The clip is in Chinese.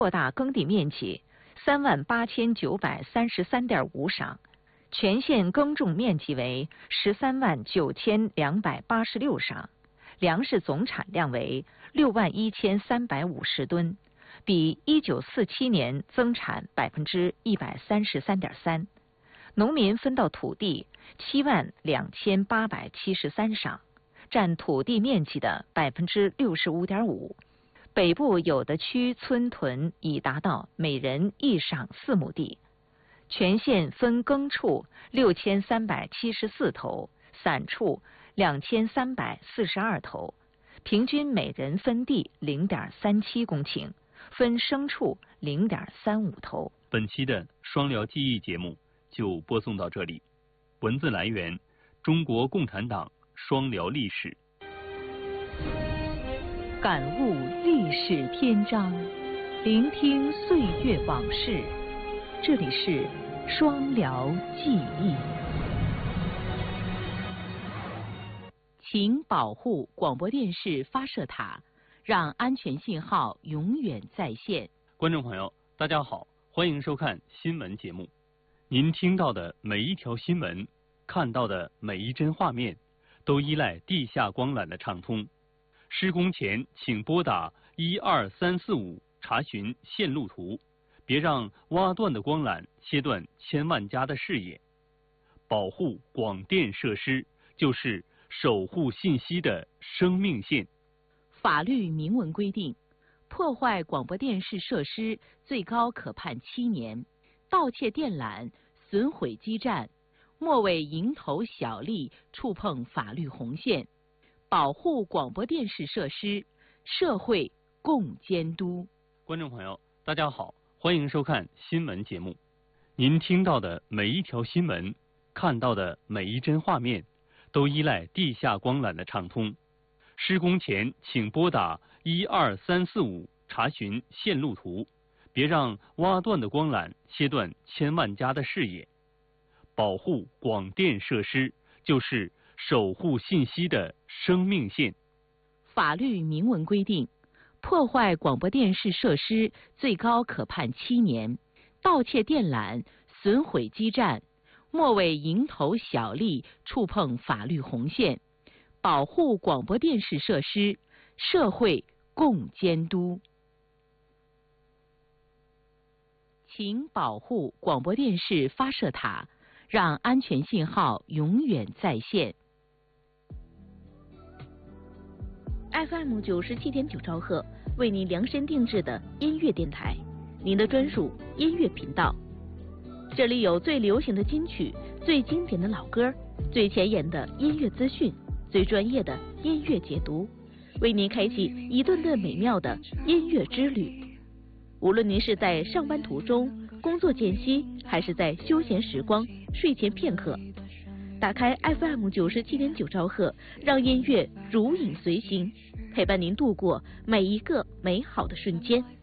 扩大耕地面积38933.5晌，全县耕种面积为139286晌，粮食总产量为61350吨，比1947年增产133.3%。农民分到土地72873晌，占土地面积的65.5%。北部有的区村屯已达到每人1晌4亩地。全县分耕处6374头，散处2342头，平均每人分地0.37公顷，分牲畜0.35头。 本期的双辽记忆节目就播送到这里。文字来源：中国共产党双辽历史。 感悟历史篇章，聆听岁月往事。这里是双辽记忆。请保护广播电视发射塔，让安全信号永远在线。 观众朋友，大家好，欢迎收看新闻节目。您听到的每一条新闻，看到的每一帧画面，都依赖地下光缆的畅通。施工前请拨打12345查询线路图，别让挖断的光缆切断千万家的视野。保护广电设施就是守护信息的生命线。 法律明文规定，破坏广播电视设施最高可判7年，盗窃电缆、损毁基站，莫为蝇头小利触碰法律红线。保护广播电视设施，社会共监督。 观众朋友，大家好，欢迎收看新闻节目。您听到的每一条新闻，看到的每一帧画面，都依赖地下光缆的畅通。施工前请拨打12345查询线路图，别让挖断的光缆切断千万家的视野。保护广电设施就是守护信息的生命线。 法律明文规定，破坏广播电视设施最高可判7年，盗窃电缆、损毁基站，莫为蝇头小利触碰法律红线。保护广播电视设施，社会共监督。请保护广播电视发射塔，让安全信号永远在线。 FM 97.9兆赫，为您量身定制的音乐电台，您的专属音乐频道。这里有最流行的金曲、最经典的老歌、最前沿的音乐资讯、最专业的音乐解读，为您开启一段段美妙的音乐之旅。无论您是在上班途中、工作间隙，还是在休闲时光、睡前片刻，打开 FM 97.9兆赫，让音乐如影随形，陪伴您度过每一个美好的瞬间。